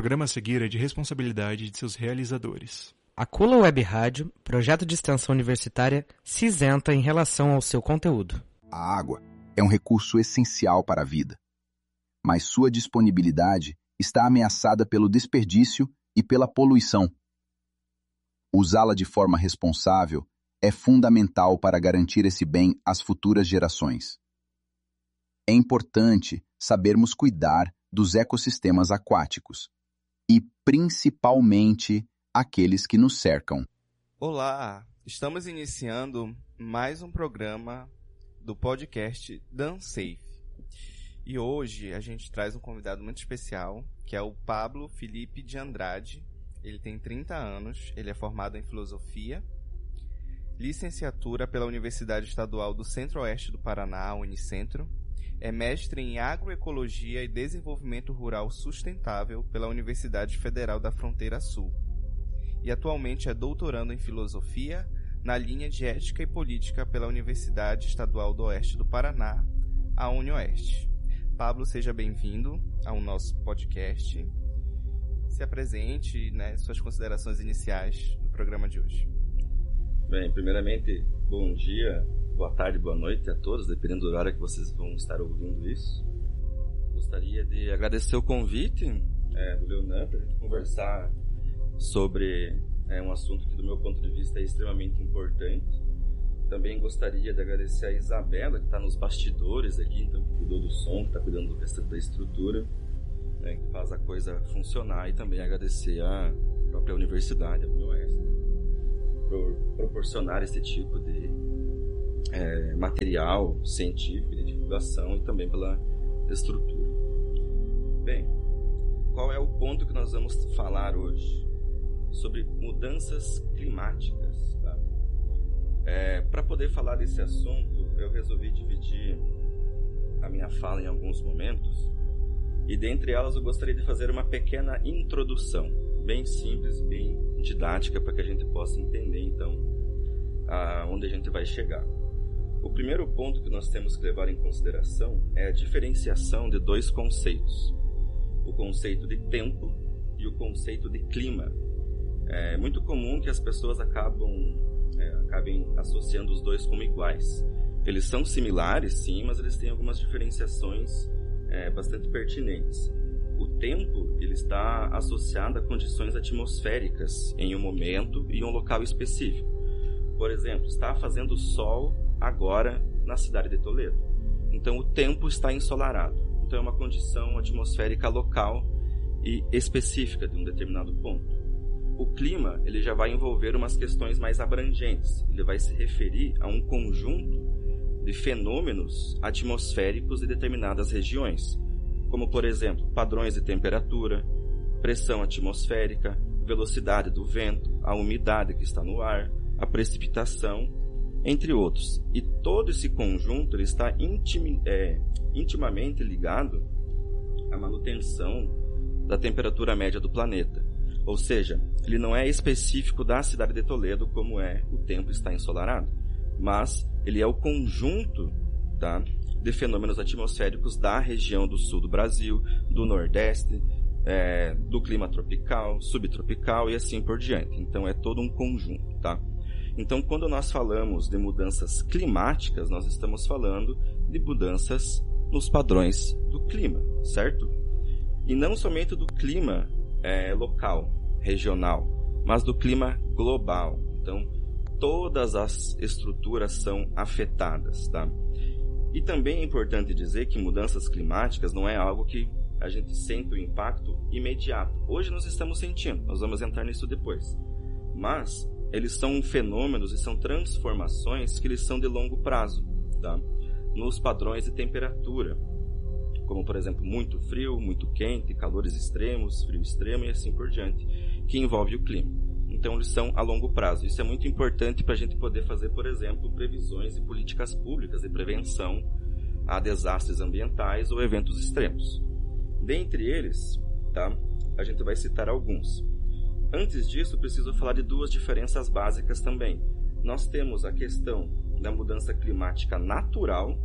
programa a seguir é de responsabilidade de seus realizadores. A Cula Web Rádio, projeto de extensão universitária, se isenta em relação ao seu conteúdo. A água é um recurso essencial para a vida, mas sua disponibilidade está ameaçada pelo desperdício e pela poluição. Usá-la de forma responsável é fundamental para garantir esse bem às futuras gerações. É importante sabermos cuidar dos ecossistemas aquáticos e, principalmente, aqueles que nos cercam. Olá, estamos iniciando mais um programa do podcast DanSafe. E hoje a gente traz um convidado muito especial, que é o Pablo Felipe de Andrade. Ele tem 30 anos, ele é formado em Filosofia, licenciatura pela Universidade Estadual do Centro-Oeste do Paraná, Unicentro, é mestre em Agroecologia e Desenvolvimento Rural Sustentável pela Universidade Federal da Fronteira Sul. E atualmente é doutorando em Filosofia na linha de Ética e Política pela Universidade Estadual do Oeste do Paraná, a UniOeste. Pablo, seja bem-vindo ao nosso podcast. Se apresente, suas considerações iniciais do programa de hoje. Bem, primeiramente, bom dia, boa tarde, boa noite a todos, dependendo do horário que vocês vão estar ouvindo isso. Gostaria de agradecer o convite do Leonan para a gente conversar sobre um assunto que, do meu ponto de vista, é extremamente importante. Também gostaria de agradecer a Isabela, que está nos bastidores aqui, então, que cuidou do som, que está cuidando do restante da estrutura, que faz a coisa funcionar, e também agradecer a própria universidade, a UniOeste, por proporcionar esse tipo de material científico de divulgação e também pela estrutura. Bem, qual é o ponto que nós vamos falar hoje? Sobre mudanças climáticas. Tá? Para poder falar desse assunto, eu resolvi dividir a minha fala em alguns momentos, e dentre elas eu gostaria de fazer uma pequena introdução, bem simples, bem didática, para que a gente possa entender então onde a gente vai chegar. O primeiro ponto que nós temos que levar em consideração é a diferenciação de dois conceitos: o conceito de tempo e o conceito de clima. É muito comum que as pessoas acabem associando os dois como iguais. Eles são similares, sim, mas eles têm algumas diferenciações bastante pertinentes. O tempo ele está associado a condições atmosféricas em um momento e um local específico. Por exemplo, está fazendo sol agora na cidade de Toledo. Então o tempo está ensolarado. Então é uma condição atmosférica local e específica de um determinado ponto. O clima ele já vai envolver umas questões mais abrangentes. Ele vai se referir a um conjunto de fenômenos atmosféricos de determinadas regiões, como, por exemplo, padrões de temperatura, pressão atmosférica, velocidade do vento, a umidade que está no ar, a precipitação, entre outros. E todo esse conjunto ele está intimamente ligado à manutenção da temperatura média do planeta. Ou seja, ele não é específico da cidade de Toledo, como o tempo está ensolarado, mas ele é o conjunto de fenômenos atmosféricos da região do sul do Brasil, do Nordeste, do clima tropical, subtropical e assim por diante. Então é todo um conjunto. Então, quando nós falamos de mudanças climáticas, nós estamos falando de mudanças nos padrões do clima, certo? E não somente do clima local, regional, mas do clima global. Então, todas as estruturas são afetadas, tá? E também é importante dizer que mudanças climáticas não é algo que a gente sente o impacto imediato. Hoje nós estamos sentindo, nós vamos entrar nisso depois. Mas eles são fenômenos e são transformações que eles são de longo prazo, tá? Nos padrões de temperatura, como, por exemplo, muito frio, muito quente, calores extremos, frio extremo e assim por diante, que envolve o clima. Então, eles são a longo prazo. Isso é muito importante para a gente poder fazer, por exemplo, previsões e políticas públicas de prevenção a desastres ambientais ou eventos extremos. Dentre eles, a gente vai citar alguns. Antes disso, preciso falar de duas diferenças básicas também. Nós temos a questão da mudança climática natural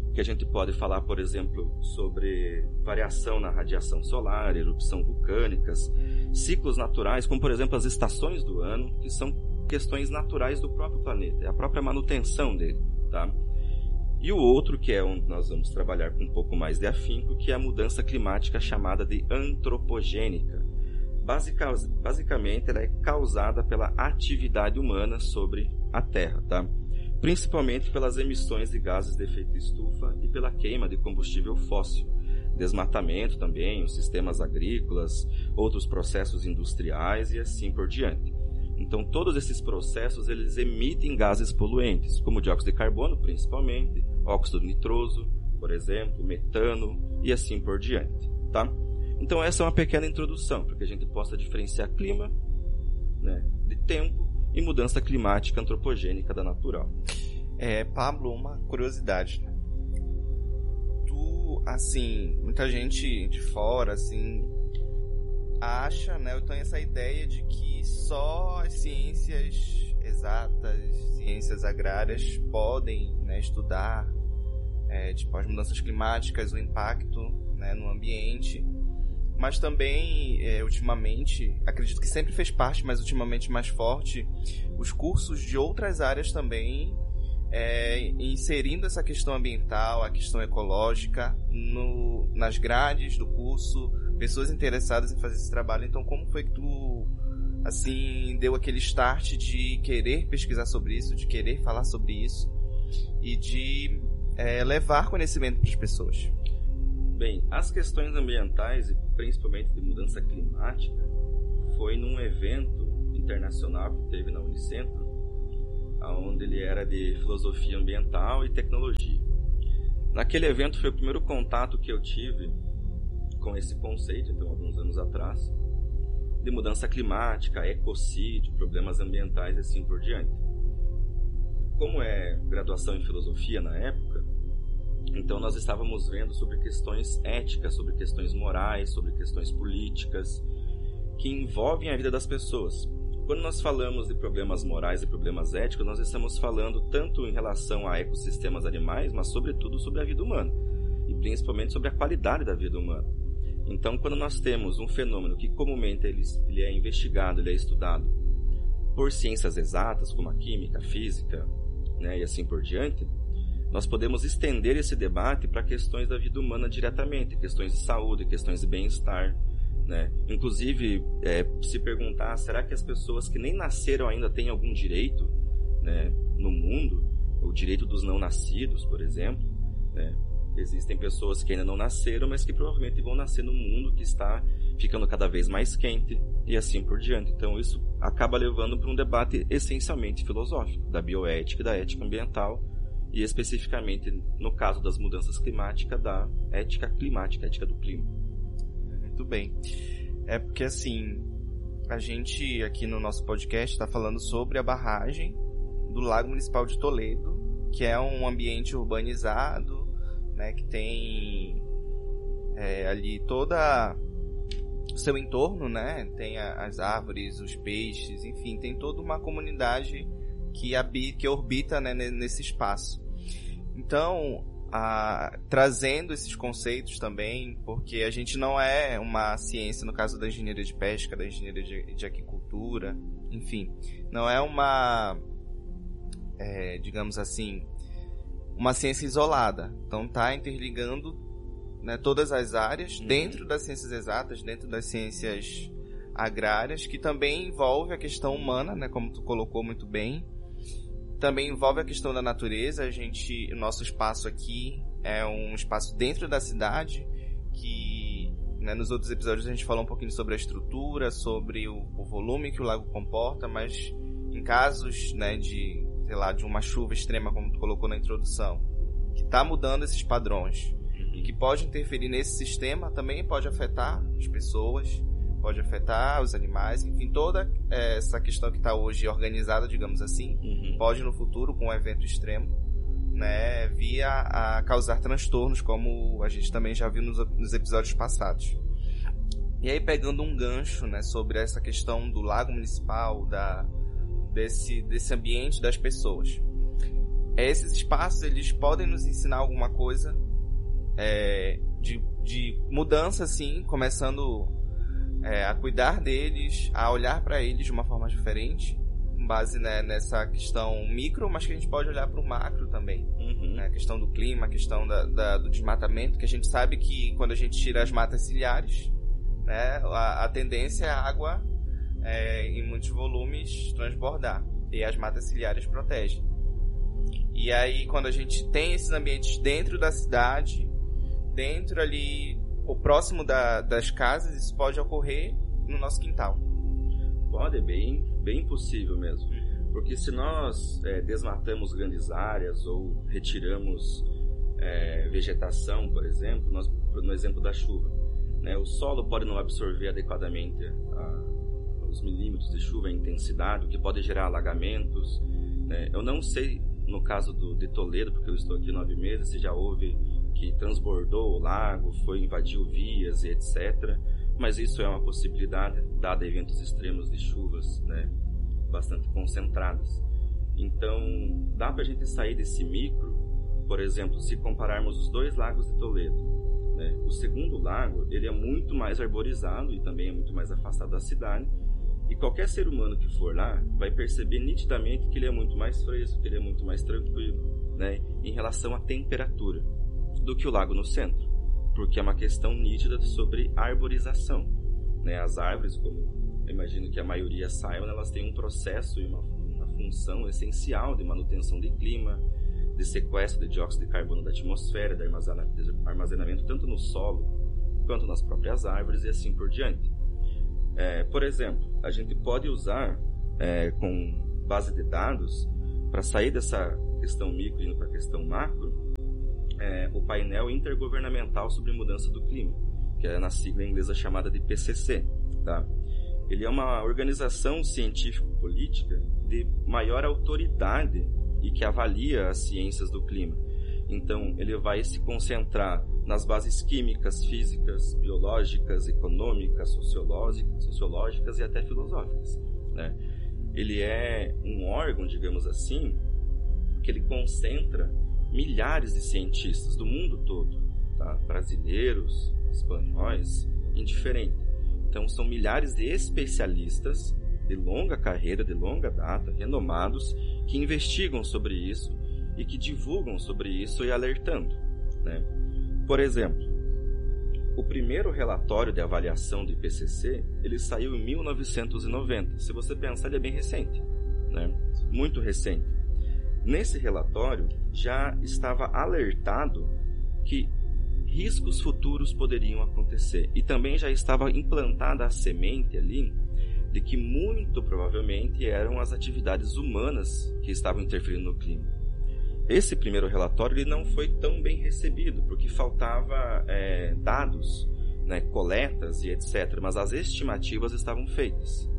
que a gente pode falar, por exemplo, sobre variação na radiação solar, erupção vulcânicas, ciclos naturais, como por exemplo as estações do ano, que são questões naturais do próprio planeta, é a própria manutenção dele, tá? E o outro, que é onde nós vamos trabalhar com um pouco mais de afinco, que é a mudança climática chamada de antropogênica. Basicamente, ela é causada pela atividade humana sobre a Terra, tá? Principalmente pelas emissões de gases de efeito estufa e pela queima de combustível fóssil, desmatamento também, os sistemas agrícolas, outros processos industriais e assim por diante. Então, todos esses processos, eles emitem gases poluentes, como dióxido de carbono, principalmente, óxido nitroso, por exemplo, metano e assim por diante, tá? Então, essa é uma pequena introdução, para que a gente possa diferenciar clima, né, de tempo e mudança climática antropogênica da natural. Pablo, uma curiosidade, né? Assim, muita gente de fora, assim, acha, né, eu tenho essa ideia de que só as ciências exatas, ciências agrárias podem, né, estudar tipo, as mudanças climáticas, o impacto, né, no ambiente, mas também, ultimamente, acredito que sempre fez parte, mas ultimamente mais forte, os cursos de outras áreas também inserindo essa questão ambiental, a questão ecológica nas grades do curso, pessoas interessadas em fazer esse trabalho. Então, como foi que tu, assim, deu aquele start de querer pesquisar sobre isso, de querer falar sobre isso e de levar conhecimento para as pessoas? Bem, as questões ambientais e principalmente de mudança climática foi num evento internacional que teve na Unicentro, onde ele era de filosofia ambiental e tecnologia. Naquele evento foi o primeiro contato que eu tive com esse conceito, então alguns anos atrás, de mudança climática, ecocídio, problemas ambientais e assim por diante. Como é graduação em filosofia na época, então nós estávamos vendo sobre questões éticas, sobre questões morais, sobre questões políticas, que envolvem a vida das pessoas. Quando nós falamos de problemas morais e problemas éticos, nós estamos falando tanto em relação a ecossistemas animais, mas sobretudo sobre a vida humana, e principalmente sobre a qualidade da vida humana. Então, quando nós temos um fenômeno que comumente ele é investigado, ele é estudado por ciências exatas, como a química, a física, né, e assim por diante, nós podemos estender esse debate para questões da vida humana diretamente, questões de saúde, questões de bem-estar, né? Inclusive, se perguntar, será que as pessoas que nem nasceram ainda têm algum direito, né, no mundo? O direito dos não nascidos, por exemplo, né? Existem pessoas que ainda não nasceram, mas que provavelmente vão nascer num mundo que está ficando cada vez mais quente e assim por diante. Então isso acaba levando para um debate essencialmente filosófico, da bioética e da ética ambiental, e especificamente, no caso das mudanças climáticas, da ética climática, ética do clima. Muito bem. É porque, assim, a gente aqui no nosso podcast está falando sobre a barragem do Lago Municipal de Toledo, que é um ambiente urbanizado, né, que tem ali toda o seu entorno, né, tem as árvores, os peixes, enfim, tem toda uma comunidade que orbita, né, nesse espaço. Então, trazendo esses conceitos também, porque a gente não é uma ciência, no caso da engenharia de pesca, da engenharia de aquicultura, enfim, não é uma, digamos assim, uma ciência isolada. Então está interligando, né, todas as áreas dentro das ciências exatas, dentro das ciências agrárias, que também envolve a questão humana, né, como tu colocou muito bem. Também envolve a questão da natureza. O nosso espaço aqui é um espaço dentro da cidade que, né, nos outros episódios a gente falou um pouquinho sobre a estrutura, sobre o volume que o lago comporta, mas em casos, né, de uma chuva extrema, como tu colocou na introdução, que está mudando esses padrões e que pode interferir nesse sistema, também pode afetar as pessoas, pode afetar os animais, enfim, toda essa questão que está hoje organizada, digamos assim, pode no futuro, com um evento extremo, né, vir a causar transtornos, como a gente também já viu nos episódios passados. E aí, pegando um gancho, né, sobre essa questão do lago municipal, desse ambiente das pessoas. esses espaços, eles podem nos ensinar alguma coisa de mudança, assim, começando a cuidar deles, a olhar para eles de uma forma diferente, com base, né, nessa questão micro, mas que a gente pode olhar para o macro também. Né? A questão do clima, a questão do desmatamento, que a gente sabe que quando a gente tira as matas ciliares, né, a tendência é a água, em muitos volumes, transbordar. E as matas ciliares protegem. E aí, quando a gente tem esses ambientes dentro da cidade, dentro ali, ou próximo das casas, isso pode ocorrer no nosso quintal. Pode, é bem possível mesmo. Porque se nós desmatamos grandes áreas ou retiramos vegetação, por exemplo, no exemplo da chuva, né, o solo pode não absorver adequadamente os milímetros de chuva, a intensidade, o que pode gerar alagamentos. Né? Eu não sei, no caso de Toledo, porque eu estou aqui 9 meses, se já houve que transbordou o lago, invadiu vias e etc. Mas isso é uma possibilidade, dado eventos extremos de chuvas, né, bastante concentradas. Então, dá para a gente sair desse micro, por exemplo, se compararmos os 2 lagos de Toledo. Né? O segundo lago, ele é muito mais arborizado e também é muito mais afastado da cidade. E qualquer ser humano que for lá vai perceber nitidamente que ele é muito mais fresco, que ele é muito mais tranquilo, né, em relação à temperatura, do que o lago no centro. Porque é uma questão nítida sobre arborização. Né? As árvores, como eu imagino que a maioria saibam, elas têm um processo e uma função essencial de manutenção de clima, de sequestro de dióxido de carbono da atmosfera, de armazenamento tanto no solo quanto nas próprias árvores e assim por diante. Por exemplo, a gente pode usar com base de dados, para sair dessa questão micro e indo para a questão macro, o painel intergovernamental sobre mudança do clima, que é na sigla inglesa chamada de IPCC. Tá? Ele é uma organização científico-política de maior autoridade e que avalia as ciências do clima. Então, ele vai se concentrar nas bases químicas, físicas, biológicas, econômicas, sociológicas e até filosóficas. Né? Ele é um órgão, digamos assim, que ele concentra milhares de cientistas do mundo todo, tá? Brasileiros, espanhóis, indiferente. Então, são milhares de especialistas de longa carreira, de longa data, renomados, que investigam sobre isso e que divulgam sobre isso e alertando. Né? Por exemplo, o primeiro relatório de avaliação do IPCC, ele saiu em 1990. Se você pensar, ele é bem recente, né? Muito recente. Nesse relatório, já estava alertado que riscos futuros poderiam acontecer. E também já estava implantada a semente ali de que muito provavelmente eram as atividades humanas que estavam interferindo no clima. Esse primeiro relatório ele não foi tão bem recebido, porque faltava dados, né, coletas e etc. Mas as estimativas estavam feitas.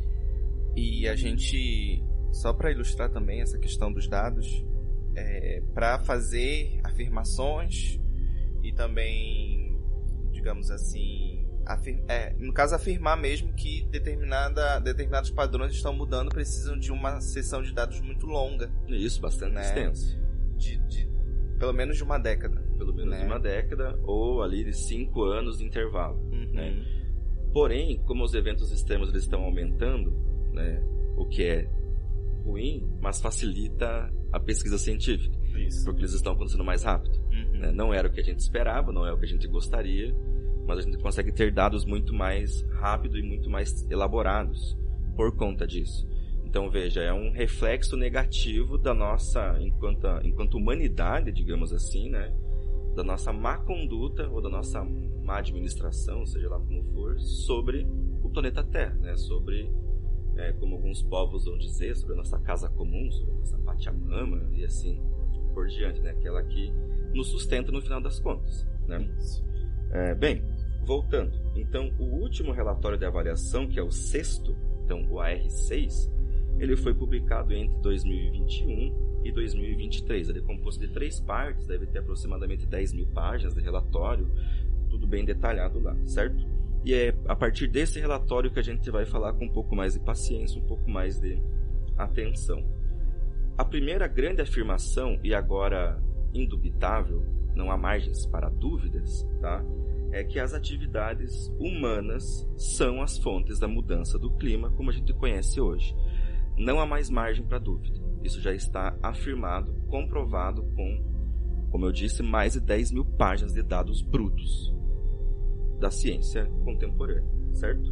E a gente, só para ilustrar também essa questão dos dados, para fazer afirmações e também, digamos assim, no caso afirmar mesmo que determinados padrões estão mudando, precisam de uma sessão de dados muito longa. Isso, bastante, né? Extenso. De pelo menos de uma década. Pelo menos, né? De uma década, ou ali de 5 anos de intervalo. Uhum. Né? Porém, como os eventos extremos eles estão aumentando, né, o que é ruim, mas facilita a pesquisa científica. Isso. Porque eles estão acontecendo mais rápido. Uhum. Né? Não era o que a gente esperava, não é o que a gente gostaria, mas a gente consegue ter dados muito mais rápido e muito mais elaborados por conta disso. Então, veja, é um reflexo negativo da nossa, enquanto humanidade, digamos assim, né, da nossa má conduta ou da nossa má administração, seja lá como for, sobre o planeta Terra, né, sobre, como alguns povos vão dizer, sobre a nossa casa comum, sobre a nossa Pachamama e assim por diante, né, aquela que nos sustenta no final das contas, né. Bem, voltando, então o último relatório de avaliação, que é o 6º, então o AR6, ele foi publicado entre 2021 e 2023. Ele é composto de 3 partes, deve ter aproximadamente 10.000 páginas de relatório, tudo bem detalhado lá, certo? E é a partir desse relatório que a gente vai falar com um pouco mais de paciência, um pouco mais de atenção. a primeira grande afirmação, e agora indubitável, não há margens para dúvidas, tá? É que as atividades humanas são as fontes da mudança do clima como a gente conhece hoje. Não há mais margem para dúvida. Isso já está afirmado, comprovado com, como eu disse, mais de 10 mil páginas de dados brutos da ciência contemporânea, certo?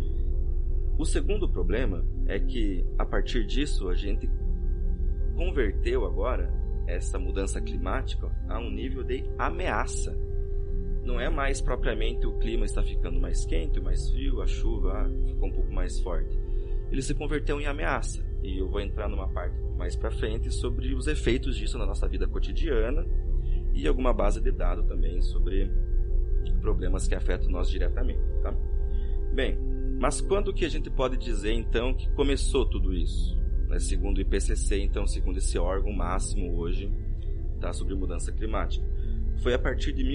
O segundo problema é que, a partir disso, a gente converteu agora essa mudança climática a um nível de ameaça. Não é mais propriamente o clima está ficando mais quente, mais frio, a chuva ficou um pouco mais forte. Ele se converteu em ameaça. E eu vou entrar numa parte mais para frente sobre os efeitos disso na nossa vida cotidiana e alguma base de dados também sobre problemas que afetam nós diretamente, tá? Bem, mas quando que a gente pode dizer então que começou tudo isso? Segundo o IPCC, então, segundo esse órgão máximo hoje, tá, sobre mudança climática. Foi a partir de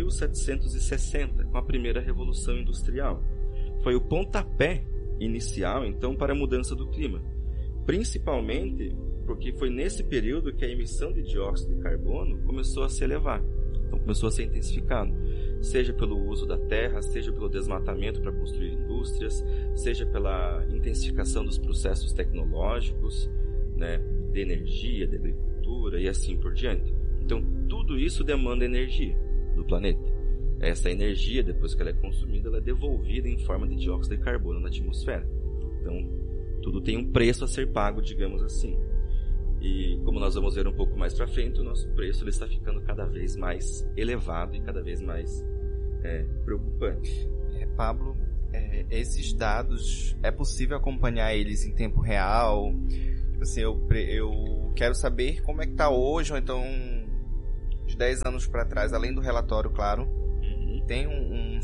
1760, com a primeira revolução industrial. Foi o pontapé inicial, então, para a mudança do clima. Principalmente porque foi nesse período que a emissão de dióxido de carbono começou a se elevar. Então, começou a ser intensificado. Seja pelo uso da terra, seja pelo desmatamento para construir indústrias, seja pela intensificação dos processos tecnológicos, né, de energia, de agricultura e assim por diante. Então, tudo isso demanda energia do planeta. Essa energia, depois que ela é consumida, ela é devolvida em forma de dióxido de carbono na atmosfera. Então, tudo tem um preço a ser pago, digamos assim. E como nós vamos ver um pouco mais para frente, o nosso preço ele está ficando cada vez mais elevado e cada vez mais preocupante. Pablo, esses dados, é possível acompanhar eles em tempo real? Assim, eu quero saber como é que está hoje, ou então de 10 anos para trás, além do relatório, claro. Tem um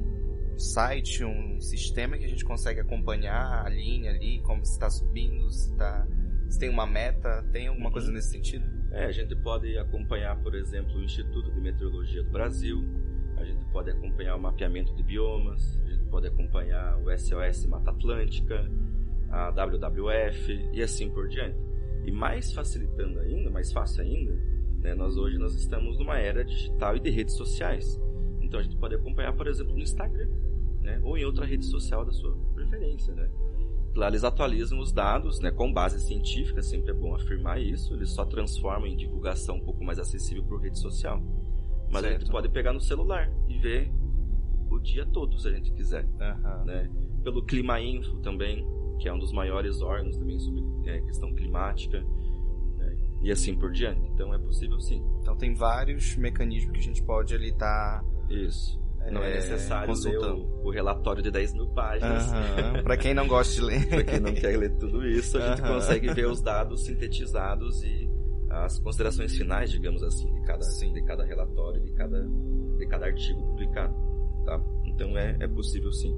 site, um sistema que a gente consegue acompanhar a linha ali, como se está subindo, se tem uma meta, tem alguma coisa nesse sentido? A gente pode acompanhar, por exemplo, o Instituto de Meteorologia do Brasil, a gente pode acompanhar o mapeamento de biomas, a gente pode acompanhar o SOS Mata Atlântica, a WWF e assim por diante. E mais facilitando ainda, mais fácil ainda, né, nós estamos numa era digital e de redes sociais. Então a gente pode acompanhar, por exemplo, no Instagram, né, ou em outra rede social da sua preferência, né. Lá eles atualizam os dados, né, com base científica, sempre é bom afirmar isso, eles só transformam em divulgação um pouco mais acessível por rede social. Mas certo. A gente pode pegar no celular e ver o dia todo, se a gente quiser. Né. Pelo Clima Info também, que é um dos maiores órgãos também sobre questão climática, né, e assim por diante. Então é possível sim. Então tem vários mecanismos que a gente pode ali estar... Isso. Não é necessário ler o relatório de 10 mil páginas. Para quem não gosta de ler. Para quem não quer ler tudo isso, a gente consegue ver os dados sintetizados e as considerações finais, digamos assim, de cada relatório, de cada artigo publicado. Tá? Então é possível sim.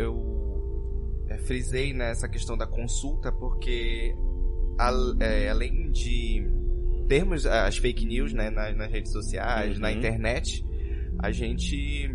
Eu frisei nessa questão da consulta porque além de termos as fake news, né, nas redes sociais, na internet, a gente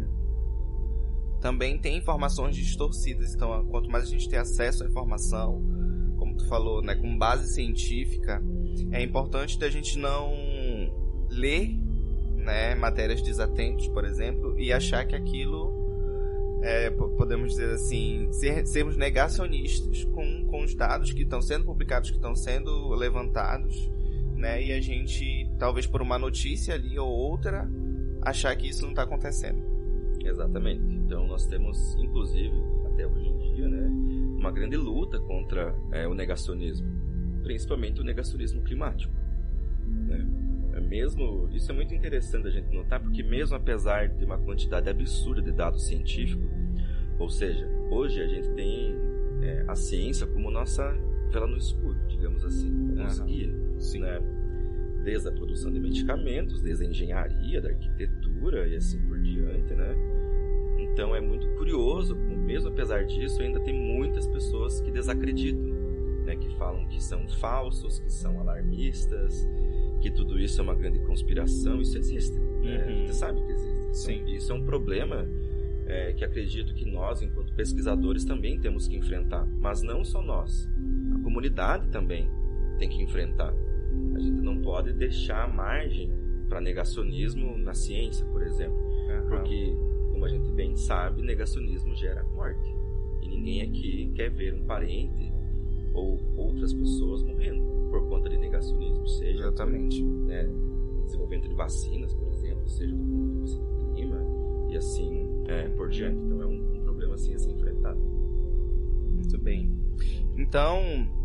também tem informações distorcidas. Então, quanto mais a gente tem acesso à informação, como tu falou, né, com base científica, é importante da gente não ler, né, matérias desatentas, por exemplo, e achar que aquilo, podemos dizer assim, sermos negacionistas com os dados que estão sendo publicados, que estão sendo levantados, né, e a gente, talvez por uma notícia ali ou outra, achar que isso não está acontecendo. Exatamente. Então nós temos, inclusive, até hoje em dia, né, uma grande luta contra o negacionismo, principalmente o negacionismo climático. Né? Isso é muito interessante a gente notar, porque mesmo apesar de uma quantidade absurda de dados científicos, ou seja, hoje a gente tem a ciência como nossa vela no escuro, digamos assim, nossa guia. Sim. Né? Desde a produção de medicamentos, desde a engenharia, da arquitetura e assim por diante, né? Então é muito curioso, mesmo apesar disso, ainda tem muitas pessoas que desacreditam, né? Que falam que são falsos, que são alarmistas, que tudo isso é uma grande conspiração. Isso existe, né? A gente sabe que existe. Sim. Então, isso é um problema que acredito que nós, enquanto pesquisadores, também temos que enfrentar. Mas não só nós, a comunidade também tem que enfrentar. A gente não pode deixar margem para negacionismo na ciência, por exemplo. Porque, como a gente bem sabe, negacionismo gera morte. E ninguém aqui quer ver um parente ou outras pessoas morrendo por conta de negacionismo. Seja Exatamente. Desenvolvimento de vacinas, por exemplo, seja do ponto de vista do clima, e assim por diante. Então é um problema assim a ser enfrentado. Muito bem. Então,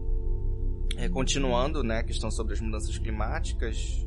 continuando, né, a questão sobre as mudanças climáticas,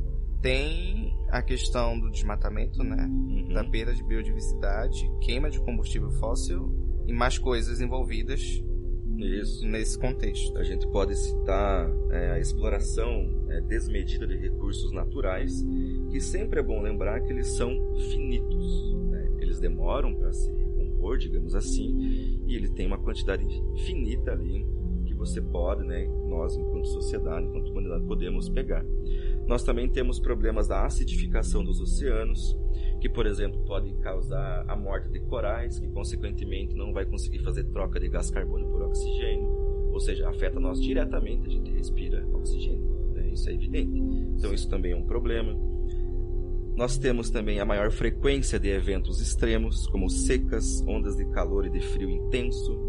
tem a questão do desmatamento, né, da perda de biodiversidade, queima de combustível fóssil e mais coisas envolvidas nesse contexto. A gente pode citar a exploração desmedida de recursos naturais, que sempre é bom lembrar que eles são finitos, né? Eles demoram para se recompor, digamos assim, e ele tem uma quantidade finita ali que você pode, né, nós enquanto sociedade, enquanto humanidade, podemos pegar. Nós também temos problemas da acidificação dos oceanos, que, por exemplo, pode causar a morte de corais, que, consequentemente, não vai conseguir fazer troca de gás carbônico por oxigênio, ou seja, afeta nós diretamente, a gente respira oxigênio, né? Isso é evidente. Então, isso também é um problema. Nós temos também a maior frequência de eventos extremos, como secas, ondas de calor e de frio intenso,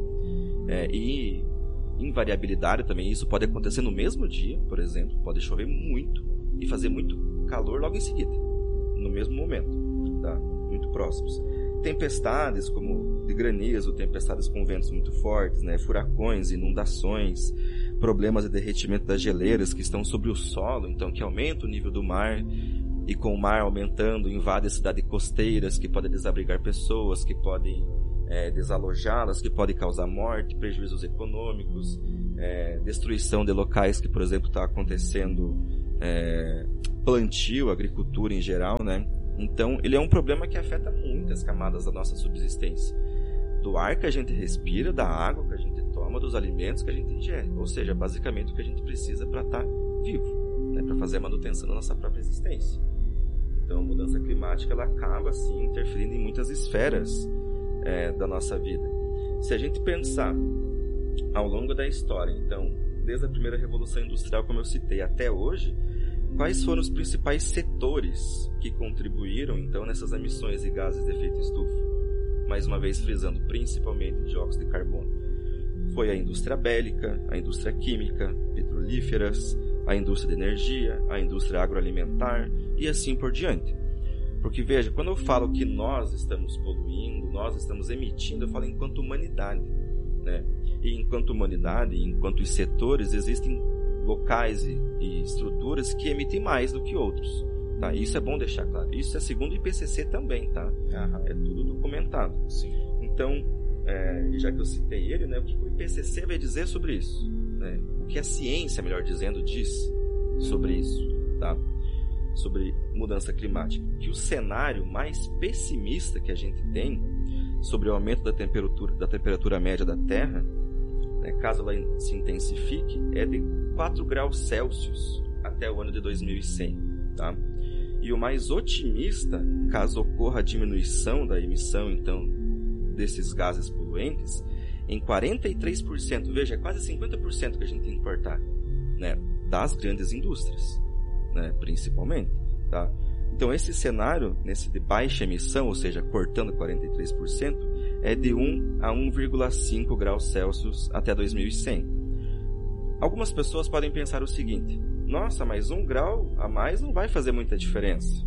e invariabilidade também. Isso pode acontecer no mesmo dia, por exemplo, pode chover muito e fazer muito calor logo em seguida, no mesmo momento, tá? Muito próximos. Tempestades como de granizo, tempestades com ventos muito fortes, né? Furacões, inundações, problemas de derretimento das geleiras que estão sobre o solo, então que aumenta o nível do mar, e com o mar aumentando invade cidades costeiras que podem desabrigar pessoas, que podem desalojá-las, que podem causar morte, prejuízos econômicos, destruição de locais que, por exemplo, está acontecendo plantio, agricultura em geral, né? Então, ele é um problema que afeta muitas camadas da nossa subsistência. Do ar que a gente respira, da água que a gente toma, dos alimentos que a gente ingere. Ou seja, basicamente o que a gente precisa para estar vivo, né? Para fazer a manutenção da nossa própria existência. Então, a mudança climática, ela acaba, assim, interferindo em muitas esferas da nossa vida. Se a gente pensar ao longo da história, então, desde a primeira Revolução Industrial, como eu citei, até hoje, quais foram os principais setores que contribuíram, então, nessas emissões de gases de efeito estufa? Mais uma vez frisando, principalmente dióxido de carbono. Foi a indústria bélica, a indústria química, petrolíferas, a indústria de energia, a indústria agroalimentar e assim por diante. Porque, veja, quando eu falo que nós estamos poluindo, nós estamos emitindo, eu falo enquanto humanidade, né? E enquanto humanidade, enquanto os setores, existem locais e estruturas que emitem mais do que outros, tá? Isso é bom deixar claro. Isso é segundo o IPCC também, tá? É tudo documentado. Sim. Então, já que eu citei ele, né, o que o IPCC vai dizer sobre isso? Né? O que a ciência, melhor dizendo, diz sobre isso, tá? Sobre mudança climática. Que o cenário mais pessimista que a gente tem sobre o aumento da temperatura média da Terra, né, caso ela se intensifique, é de 4 graus Celsius até o ano de 2100, tá? E o mais otimista, caso ocorra a diminuição da emissão, então, desses gases poluentes, em 43%, veja, é quase 50% que a gente tem que cortar, né, das grandes indústrias, né, principalmente, tá? Então, esse cenário, nesse de baixa emissão, ou seja, cortando 43%, é de 1 a 1,5 graus Celsius até 2100. Algumas pessoas podem pensar o seguinte: nossa, mas 1 grau a mais não vai fazer muita diferença.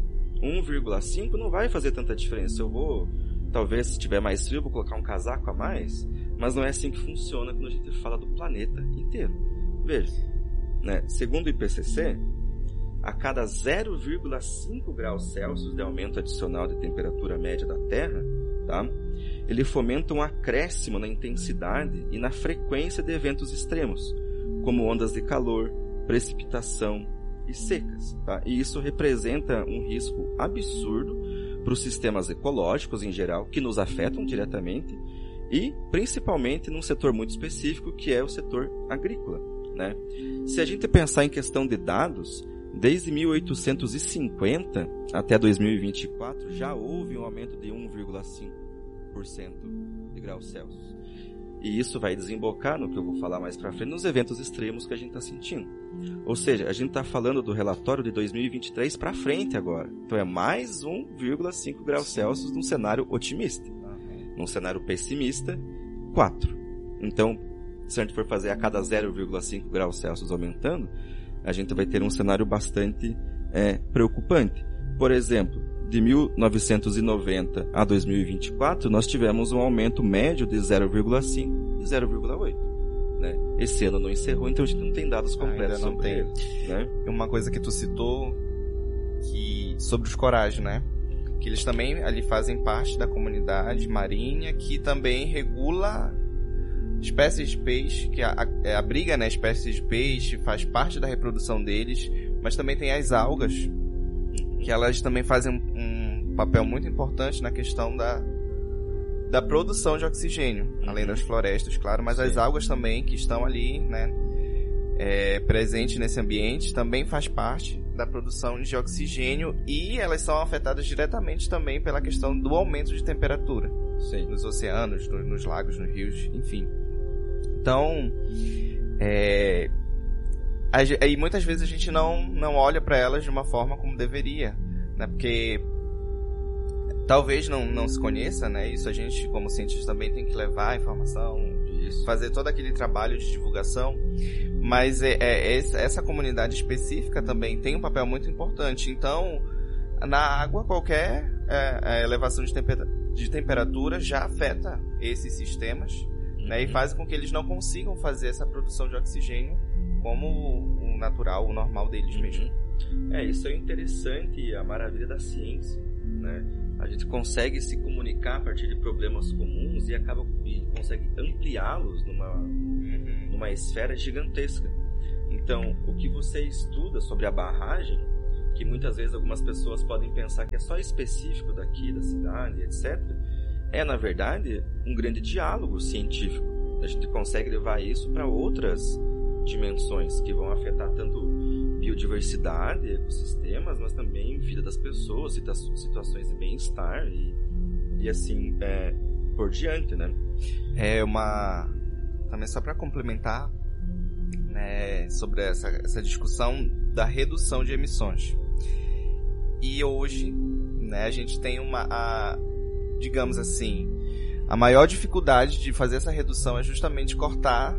1,5 não vai fazer tanta diferença. Eu vou, talvez, se tiver mais frio, vou colocar um casaco a mais. Mas não é assim que funciona quando a gente fala do planeta inteiro. Veja, né, segundo o IPCC, a cada 0,5 graus Celsius de aumento adicional de temperatura média da Terra, tá, ele fomenta um acréscimo na intensidade e na frequência de eventos extremos, como ondas de calor, precipitação e secas. Tá? E isso representa um risco absurdo para os sistemas ecológicos em geral, que nos afetam diretamente, e principalmente num setor muito específico, que é o setor agrícola, né? Se a gente pensar em questão de dados, desde 1850 até 2024 já houve um aumento de 1,5% de graus Celsius. E isso vai desembocar no que eu vou falar mais pra frente, nos eventos extremos que a gente está sentindo. Ou seja, a gente está falando do relatório de 2023 para frente agora. Então é mais 1,5 graus Celsius num cenário otimista. Num cenário pessimista, 4. Então, se a gente for fazer a cada 0,5 graus Celsius aumentando, a gente vai ter um cenário bastante preocupante. Por exemplo, de 1990 a 2024, nós tivemos um aumento médio de 0,5 e 0,8. Né? Esse ano não encerrou, então a gente não tem dados completos sobre ele. Né? Uma coisa que tu citou sobre os corais, né? Que eles também ali fazem parte da comunidade marinha, que também regula espécies de peixe, que abriga, né, espécies de peixe, faz parte da reprodução deles, mas também tem as algas, que elas também fazem um papel muito importante na questão da produção de oxigênio, além das florestas, claro, mas as algas também, que estão ali, né, presentes nesse ambiente, também faz parte da produção de oxigênio, e elas são afetadas diretamente também pela questão do aumento de temperatura. Sim. Nos oceanos, nos lagos, nos rios, enfim. Então, aí muitas vezes a gente não olha para elas de uma forma como deveria, né? Porque talvez não se conheça, né? Isso a gente, como cientista, também tem que levar a informação, fazer todo aquele trabalho de divulgação, mas essa comunidade específica também tem um papel muito importante. Então, na água, qualquer elevação de temperatura já afeta esses sistemas, né, e faz com que eles não consigam fazer essa produção de oxigênio como o natural, o normal deles mesmo. Isso é interessante e a maravilha da ciência, né? A gente consegue se comunicar a partir de problemas comuns e consegue ampliá-los numa esfera gigantesca. Então, o que você estuda sobre a barragem, que muitas vezes algumas pessoas podem pensar que é só específico daqui, da cidade, etc., é, na verdade, um grande diálogo científico. A gente consegue levar isso para outras dimensões que vão afetar tanto biodiversidade, ecossistemas, mas também vida das pessoas, situações de bem-estar e assim por diante, né? Também só para complementar, né, sobre essa discussão da redução de emissões. E hoje, né, a gente tem digamos assim, a maior dificuldade de fazer essa redução é justamente cortar,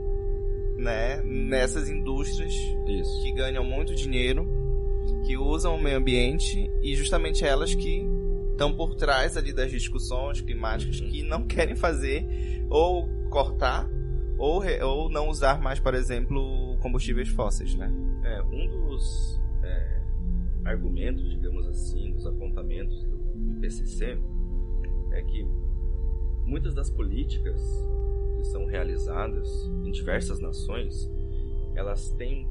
né, nessas indústrias que ganham muito dinheiro, que usam o meio ambiente, e justamente elas que estão por trás ali das discussões climáticas, que não querem fazer ou cortar ou não usar mais, por exemplo, combustíveis fósseis, né? Um dos argumentos, digamos assim, dos apontamentos do IPCC é que muitas das políticas que são realizadas em diversas nações, elas têm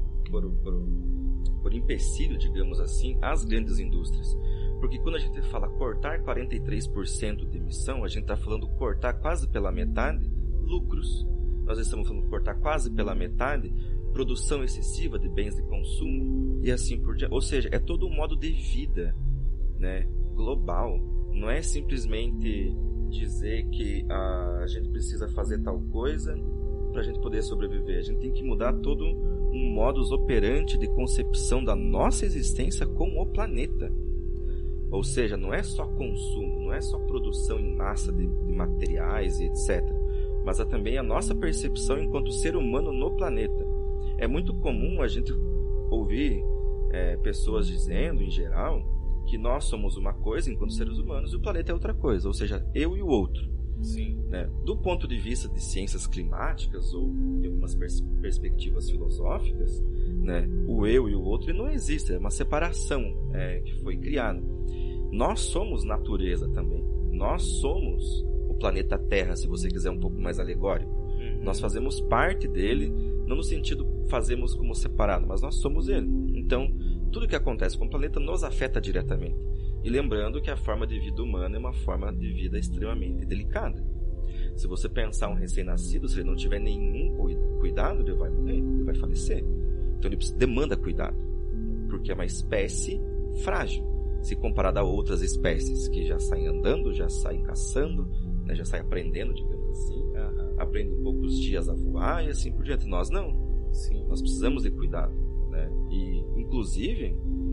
por empecilho, digamos assim, as grandes indústrias. Porque quando a gente fala cortar 43% de emissão, a gente está falando cortar quase pela metade lucros. Nós estamos falando cortar quase pela metade produção excessiva de bens de consumo e assim por diante. Ou seja, é todo um modo de vida, né, global. Não é simplesmente dizer que a gente precisa fazer tal coisa para a gente poder sobreviver. A gente tem que mudar todo um modus operandi de concepção da nossa existência com o planeta. Ou seja, não é só consumo, não é só produção em massa de materiais e etc. Mas é também a nossa percepção enquanto ser humano no planeta. É muito comum a gente ouvir pessoas dizendo, em geral, que nós somos uma coisa enquanto seres humanos e o planeta é outra coisa, ou seja, eu e o outro. Sim. Né? Do ponto de vista de ciências climáticas ou de algumas perspectivas filosóficas, né, o eu e o outro não existe, é uma separação que foi criada. Nós somos natureza também, nós somos o planeta Terra, se você quiser um pouco mais alegórico. Nós fazemos parte dele, não no sentido fazemos como separado, mas nós somos ele. Então, tudo que acontece com o planeta nos afeta diretamente. E lembrando que a forma de vida humana é uma forma de vida extremamente delicada. Se você pensar um recém-nascido, se ele não tiver nenhum cuidado, ele vai morrer, ele vai falecer. Então ele demanda cuidado, porque é uma espécie frágil, se comparada a outras espécies que já saem andando, já saem caçando, né, já saem aprendendo, digamos assim, aprende em poucos dias a voar e assim por diante. Nós não. Sim. Nós precisamos de cuidado, né? E, inclusive,